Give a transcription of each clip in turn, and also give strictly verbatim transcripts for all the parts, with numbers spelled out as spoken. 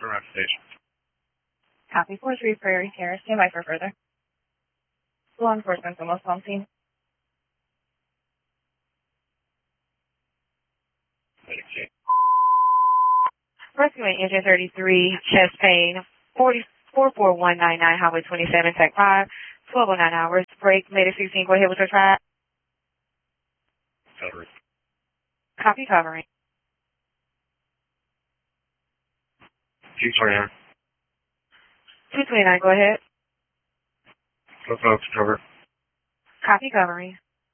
around station. Copy four three Prairie Terrace. Stand by for further. Law enforcement almost on scene. Rescuing engine thirty-three, chest pain, four four one nine nine, Highway twenty-seven, Tech five, twelve oh nine hours, break, Mayday sixteen, go ahead with your track. Covering. Copy covering. two twenty-nine. two twenty-nine, go ahead. Go folks, cover. Copy covering.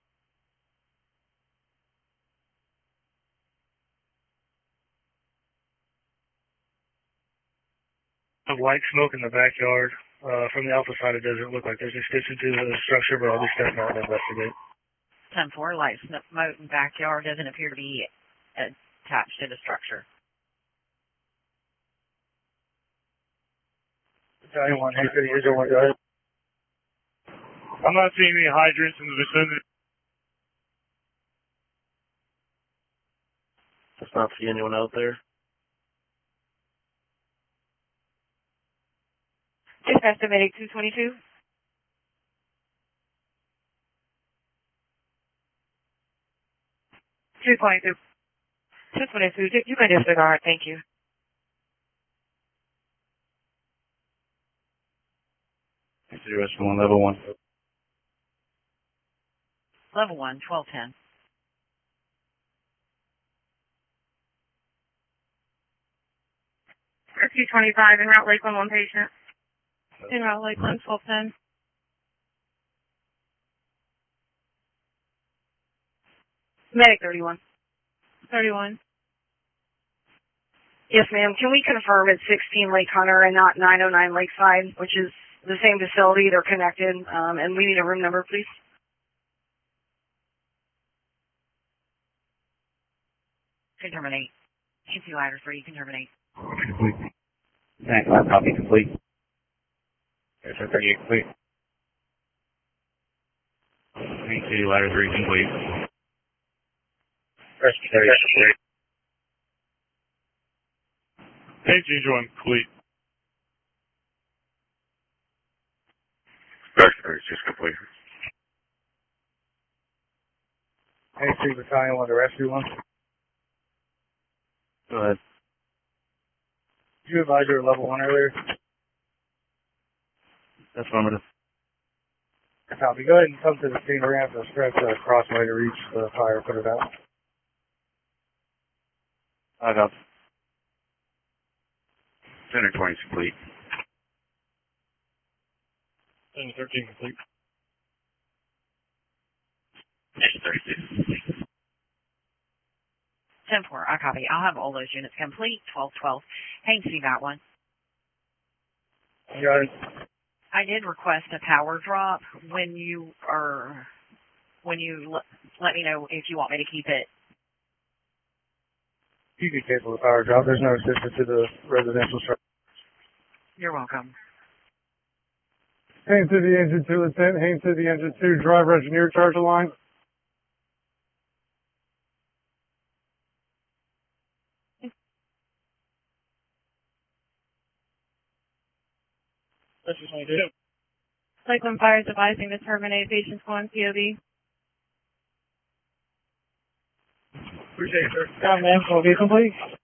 Of white smoke in the backyard. Uh, from the alpha side, it doesn't look like there's extension to the structure, but I'll be stepping out and investigate. ten four, light smoke in backyard doesn't appear to be attached to the structure. Anyone, hey, city, here's your one, go ahead. I'm not seeing any hydrants in the vicinity. Does not see anyone out there. Dispatch to Medic two twenty-two. two twenty-two. two twenty-two, you can disregard, thank you. Zero one, level one. Level one, twelve ten. two twenty-five, en route Lakeland, one patient. En route Lakeland, twelve ten. Medic thirty-one. thirty-one. Yes, ma'am. Can we confirm it's sixteen Lake Hunter and not nine oh nine Lakeside, which is the same facility, they're connected, um, and we need a room number, please. Can terminate. Can see ladder three, you can terminate. Complete. Thanks, last copy complete. Yes, sir, thirty-eight complete. Green City, ladder three complete. Rescue thirty-eight. Page one complete. Rescue thirty-six complete. Hey, three battalion, want to rescue one? Go ahead. Did you advise you were level one earlier? Affirmative. Copy. Go ahead and come to the scene. We're going to have to stretch the crossway to reach the fire, put it out. I got Center twenty complete. Center thirteen complete. Mission thirty-six complete. ten four, I copy. I'll have all those units complete. twelve twelve. Haynes, you got one. You got it. I did request a power drop. When you are, when you l- let me know if you want me to keep it. You can cancel the power drop. There's no assistance to the residential structure. You're welcome. Haynes to the engine two intent. Haynes to the engine two. Driver engineer charge the line. That's just what I did. Lakeland Fire is advising to terminate patient's one P O V. Appreciate it, sir. Yeah, ma'am. Will be complete.